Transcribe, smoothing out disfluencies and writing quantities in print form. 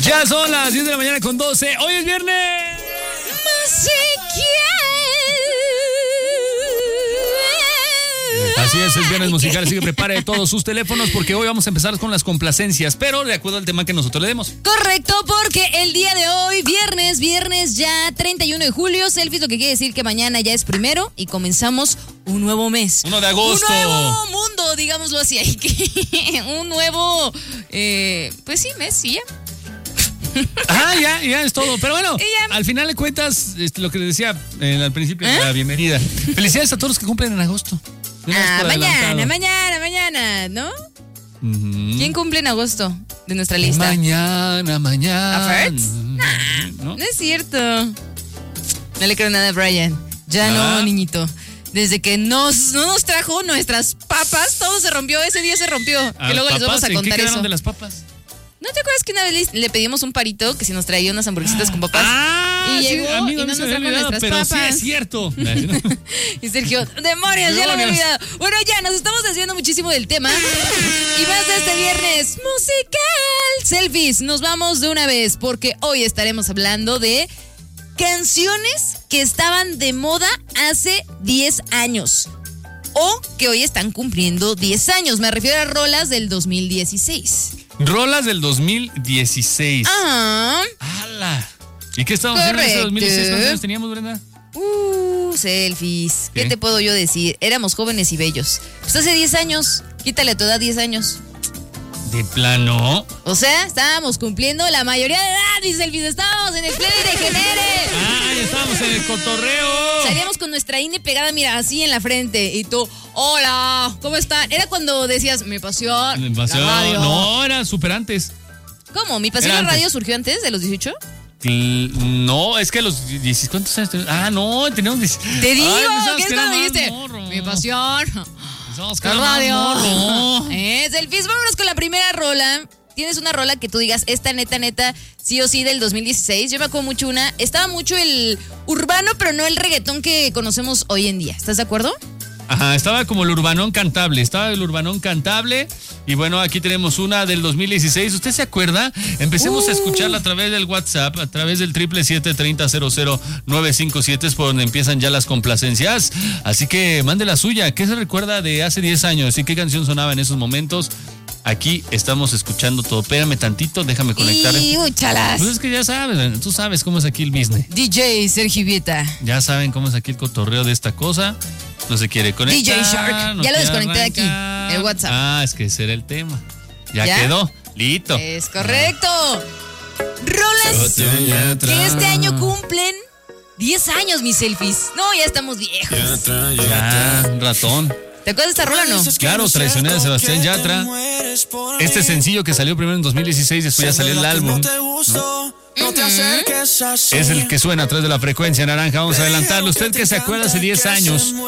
Ya son las 10 de la mañana con 12. Hoy es viernes. Así es viernes musical, así que prepare todos sus teléfonos porque hoy vamos a empezar con las complacencias, pero de acuerdo al tema que nosotros le demos. Correcto, porque el día de hoy, viernes ya 31 de julio, selfies, lo que quiere decir que mañana ya es primero y comenzamos un nuevo mes. 1 de agosto. Un nuevo mundo, digámoslo así. Un nuevo, pues sí, mes, sí, ya. Ya es todo. Pero bueno, al final de cuentas, lo que decía al principio de la bienvenida. Felicidades a todos los que cumplen en agosto. Mañana, ¿no? Uh-huh. ¿Quién cumple en agosto de nuestra lista? Mañana. ¿A Fertz? No es cierto. No le creo nada a Brian. Ya no, niñito. Desde que no nos trajo nuestras papas, todo se rompió. Ese día se rompió. Que luego les vamos a contar ¿Qué eso. quedaron de las papas? ¿No te acuerdas que una vez le pedimos un parito que si nos traía unas hamburguesitas con papas? Y llegó y no nos trajo nuestras papas. Pero sí es cierto. Y Sergio, demonios, ya lo había olvidado. Bueno, ya, nos estamos desviando muchísimo del tema. Y más de este viernes musical. Selfies, nos vamos de una vez porque hoy estaremos hablando de canciones que estaban de moda hace 10 años. O que hoy están cumpliendo 10 años. Me refiero a rolas del 2016. Rolas del 2016. Ajá. ¡Hala! ¿Y qué estábamos haciendo en ese 2016? ¿Cuántos años teníamos, Brenda? Selfies. ¿Qué te puedo yo decir? Éramos jóvenes y bellos. Pues hace 10 años. Quítale a tu edad 10 años. ¿De plano? O sea, estábamos cumpliendo la mayoría de edad, mis selfies. Estábamos en el pleno de genere. Ya estábamos en el cotorreo. Salíamos con nuestra INE pegada, mira, así en la frente. Y tú, hola, ¿cómo están? Era cuando decías, mi pasión. Mi pasión. No, era súper antes. ¿Cómo? ¿Mi pasión en radio surgió antes de los 18? No, es que los 10. ¿Cuántos años teníamos? No, teníamos 10. Te digo, ¿qué es cuando dijiste? Mi pasión. La radio. Selfies, vámonos con la primera rola. ¿Tienes una rola que tú digas, esta neta, sí o sí del 2016? Yo me acuerdo mucho estaba mucho el urbano, pero no el reggaetón que conocemos hoy en día. ¿Estás de acuerdo? Ajá, estaba como el urbanón cantable, y bueno, aquí tenemos una del 2016, ¿usted se acuerda? Empecemos a escucharla a través del WhatsApp, a través del 777-30-00957, es por donde empiezan ya las complacencias, así que mande la suya, ¿qué se recuerda de hace 10 años y qué canción sonaba en esos momentos? Aquí estamos escuchando todo. Espérame tantito, déjame conectar. Pues es que ya sabes, tú sabes cómo es aquí el business. DJ Sergio Vieta. Ya saben cómo es aquí el cotorreo de esta cosa. No se quiere conectar. DJ Shark. Ya lo desconecté de aquí, el WhatsApp. Es que ese era el tema. Ya quedó. Listo. Es correcto. Rolas que este año cumplen 10 años, mis selfies. No, ya estamos viejos. Ya, un ratón. ¿Te acuerdas de esta rola o no? Claro, Traicionera de Sebastián Yatra. Este sencillo que salió primero en 2016, después ya salió el álbum, ¿no? Es el que suena a través de la frecuencia naranja. Vamos a adelantarlo. Usted que se acuerda hace 10 años.